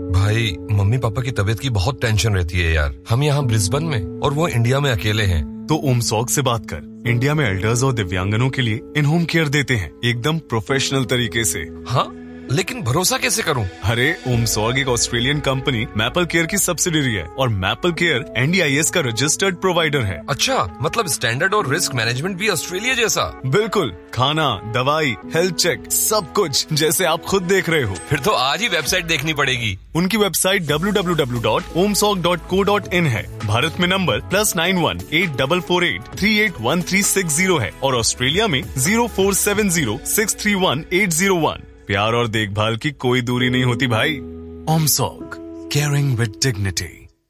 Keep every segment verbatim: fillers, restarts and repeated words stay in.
भाई, mummy papa की तबीयत की बहुत टेंशन रहती है यार। हम यहाँ ब्रिस्बेन में और वो इंडिया में अकेले हैं। तो ओमसॉग से बात कर। इंडिया में एल्डर्स और दिव्यांगनों के लिए इन होम केयर देते हैं, एकदम प्रोफेशनल तरीके से। हाँ, लेकिन भरोसा कैसे करूं? अरे, ओमसॉग एक ऑस्ट्रेलियन कंपनी मैपल केयर की सब्सिडियरी है और maple care N D I S का रजिस्टर्ड प्रोवाइडर है। अच्छा, मतलब स्टैंडर्ड और रिस्क मैनेजमेंट भी ऑस्ट्रेलिया जैसा? बिल्कुल, खाना, दवाई, हेल्थ चेक, सब कुछ जैसे आप खुद देख रहे हो। फिर तो आज ही वेबसाइट देखनी पड़ेगी। उनकी website W W W dot ओमसॉग dot co dot in है। भारत में number plus nine one eight double four eight three eight one three six zero है और ऑस्ट्रेलिया में zero four seven zero six three one eight zero one. प्यार और देखभाल की कोई दूरी नहीं होती भाई। ओमसॉग, केयरिंग विद डिग्निटी।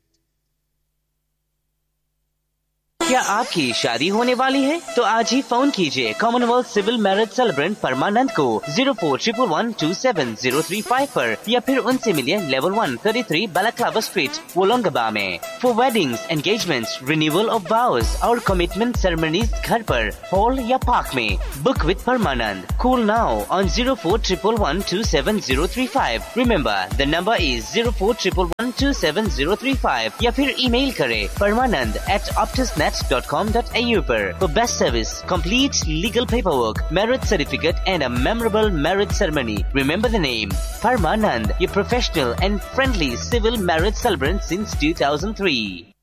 क्या आपकी शादी होने वाली है? तो आज ही फोन कीजिए कॉमनवेल्थ सिविल मैरिज सेलिब्रेंट परमानंद को zero four triple one two seven zero three five पर या फिर उनसे मिलिए level one thirty three balaclava street वोलोंगबा में। For weddings, engagements, renewal of वाउज और कमिटमेंट सेरेमनीज घर पर, हॉल या पार्क में। Book with Parmanand. Call now on zero four triple one two seven zero three five. Remember the number is zero four triple one two seven zero three five या फिर email करें परमानंद eight ऑप्टिसनेट dot com dot A you पर। For best service, complete legal paperwork, marriage certificate and a memorable marriage ceremony. Remember the name, Parmanand, your professional and friendly civil marriage celebrant since two thousand three.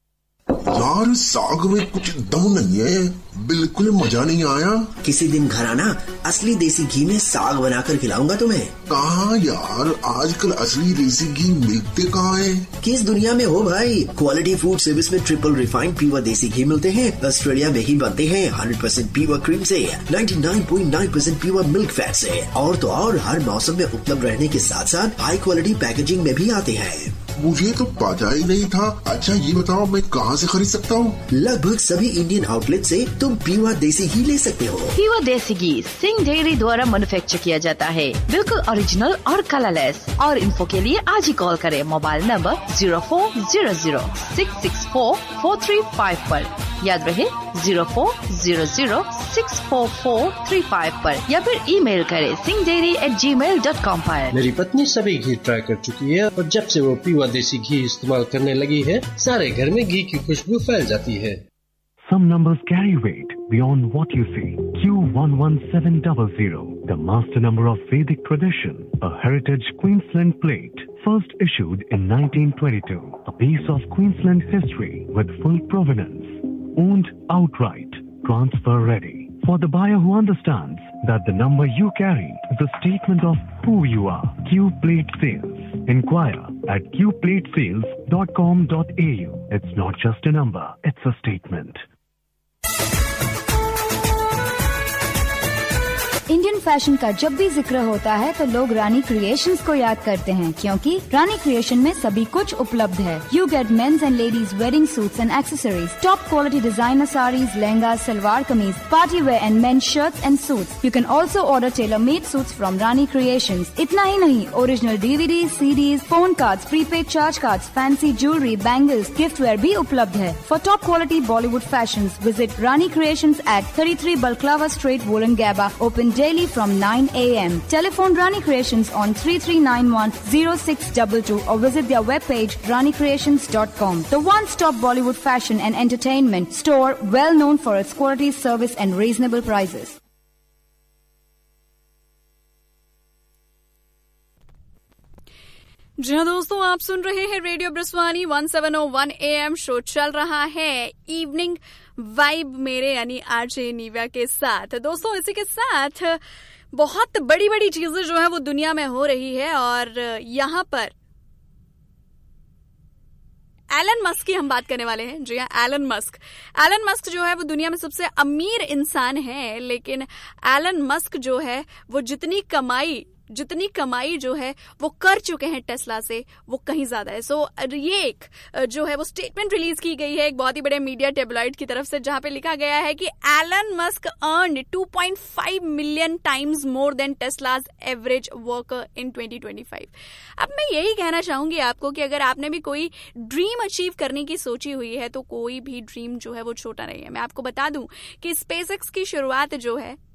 यार, साग में कुछ दम नहीं है, बिल्कुल मजा नहीं आया। किसी दिन घर आना, असली देसी घी में साग बनाकर खिलाऊंगा तुम्हें। कहाँ यार, आजकल असली देसी घी मिलते कहाँ है? किस दुनिया में हो भाई। क्वालिटी फूड सर्विस में ट्रिपल रिफाइंड प्योर देसी घी मिलते हैं। ऑस्ट्रेलिया में ही बनते हैं, हंड्रेड परसेंट प्योर क्रीम से, ninety nine point nine percent pure milk fat से। और तो और हर मौसम में उपलब्ध रहने के साथ साथ हाई क्वालिटी पैकेजिंग में भी आते हैं। मुझे तो पता ही नहीं था। अच्छा ये बताओ, मैं कहाँ से खरीद सकता हूँ? लगभग सभी इंडियन आउटलेट से तुम प्योर देसी घी ले सकते हो। प्योर देसी घी सिंह डेयरी द्वारा मैन्युफैक्चर किया जाता है, बिल्कुल ओरिजिनल और कलरलेस। और इन्फो के लिए आज ही कॉल करें mobile number zero four zero zero six six four four three five पर। याद रहे zero four zero zero six four four three five पर या फिर ईमेल करें सिंह डेयरी एट जी मेल डॉट कॉम पर। मेरी पत्नी सभी घी ट्राई कर चुकी है और जब से वो प्योर देसी घी इस्तेमाल करने लगी है, सारे घर में घी की खुशबू फैल जाती है। Some numbers carry weight beyond what you see. Q one one seven zero zero, the master number of Vedic tradition, a heritage Queensland plate, first issued in nineteen twenty-two, a piece of Queensland history with full provenance, owned outright, transfer ready. For the buyer who understands that the number you carry is a statement of who you are. Q Plate Sales. Inquire at q plate sales dot com dot a u. It's not just a number, it's a statement. Indian fashion का जब भी जिक्र होता है तो लोग रानी creations को याद करते हैं, क्योंकि रानी क्रिएशन में सभी कुछ उपलब्ध है। You get mains and ladies wedding suits and accessories, top quality designer saris, lehenga, salwar kameez, party wear and main shirts and suits. You can also order tailor made suits from Rani creations. इतना ही नहीं, original DVD, CDs, phone cards, prepaid charge cards, fancy jewellery, bangles, gift where भी उपलब्ध है। For top quality Bollywood fashion visit Rani creations eight thirty three Balaclava Street, Wollongabba, open daily from nine a m Telephone Rani Creations on three three nine one zero six two two or visit their webpage rani creations dot com. The one-stop Bollywood fashion and entertainment store, well known for its quality, service and reasonable prices. जी हाँ दोस्तों, आप सुन रहे हैं radio ब्रिस्वानी one seven O one A M. Show चल रहा है evening vibe मेरे यानी आरजे नीवा के साथ। दोस्तों इसी के साथ बहुत बड़ी बड़ी चीजें जो है वो दुनिया में हो रही है और यहाँ पर एलन मस्क की हम बात करने वाले हैं। जी हाँ, एलन मस्क एलन मस्क जो है वो दुनिया में सबसे अमीर इंसान है, लेकिन एलन मस्क जो है वो जितनी कमाई जितनी कमाई जो है वो कर चुके हैं टेस्ला से, वो कहीं ज्यादा है। सो so, ये एक जो है वो स्टेटमेंट रिलीज की गई है एक बहुत ही बड़े मीडिया टेबलॉइड की तरफ से, जहां पे लिखा गया है कि Elon Musk earned two point five million times more than Tesla's average worker in twenty twenty five. अब मैं यही कहना चाहूंगी आपको कि अगर आपने भी कोई ड्रीम अचीव करने की सोची हुई है तो कोई भी ड्रीम जो है वो छोटा नहीं है। मैं आपको बता दूं कि स्पेसएक्स की शुरुआत जो है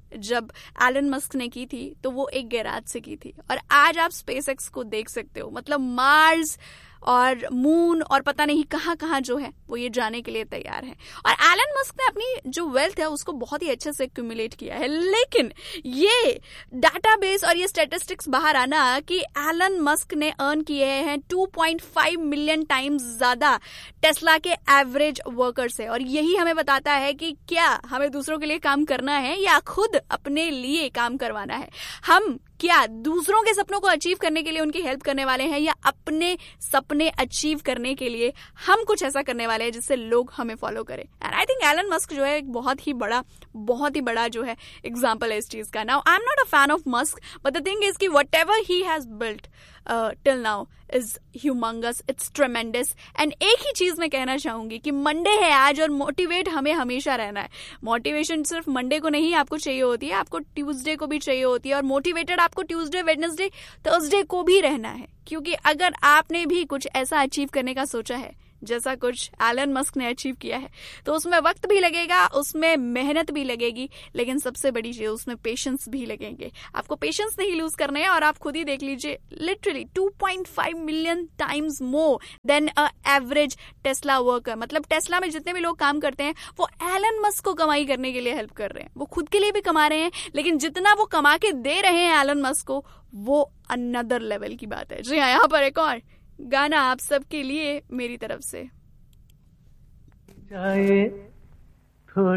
जब एलन मस्क ने की थी तो वो एक गैराज से की थी, और आज आप स्पेसएक्स को देख सकते हो, मतलब मार्स और मून और पता नहीं कहाँ कहाँ जो है वो ये जाने के लिए तैयार है। और एलन मस्क ने अपनी जो वेल्थ है उसको बहुत ही अच्छे से एक्यूमुलेट किया है, लेकिन ये डाटाबेस और ये स्टैटिस्टिक्स बाहर आना कि एलन मस्क ने अर्न किए हैं two point five million times ज्यादा टेस्ला के एवरेज वर्कर से, और यही हमें बताता है कि क्या हमें दूसरों के लिए काम करना है या खुद अपने लिए काम करवाना है। हम क्या दूसरों के सपनों को अचीव करने के लिए उनकी हेल्प करने वाले हैं, या अपने सपने अचीव करने के लिए हम कुछ ऐसा करने वाले हैं जिससे लोग हमें फॉलो करें। And I think Elon Musk जो है एक बहुत ही बड़ा बहुत ही बड़ा जो है एग्जाम्पल है इस चीज का। Now I am not a fan of Musk, but the thing is कि what ever he has built till now is humongous, it's ट्रेमेंडस। And एक ही चीज मैं कहना चाहूंगी कि मंडे है आज और मोटिवेट हमें हमेशा रहना है। मोटिवेशन सिर्फ मंडे को नहीं आपको चाहिए होती है, आपको ट्यूसडे को भी चाहिए होती है, और मोटिवेटेड आपको ट्यूसडे, वेडनेसडे, थर्सडे को भी रहना है, क्योंकि अगर आपने भी कुछ ऐसा अचीव करने का सोचा है जैसा कुछ एलन मस्क ने अचीव किया है तो उसमें वक्त भी लगेगा, उसमें मेहनत भी लगेगी, लेकिन सबसे बड़ी चीज उसमें पेशेंस भी लगेंगे। आपको पेशेंस नहीं लूज करना है, और आप खुद ही देख लीजिए literally two point five million times more than अ एवरेज टेस्ला वर्कर। मतलब टेस्ला में जितने भी लोग काम करते हैं वो एलन मस्क को कमाई करने के लिए हेल्प कर रहे हैं, वो खुद के लिए भी कमा रहे हैं, लेकिन जितना वो कमा के दे रहे हैं एलन मस्क को वो अनदर लेवल की बात है। जी हाँ, यहाँ पर एक और गाना आप सबके लिए मेरी तरफ से। जाए